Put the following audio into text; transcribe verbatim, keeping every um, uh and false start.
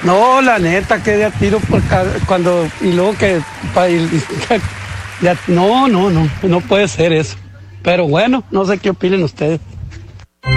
No, la neta, que de a tiro por ca- cuando, y luego que, pa- y- y- ya- no, no, no, no puede ser eso. Pero bueno, no sé qué opinen ustedes.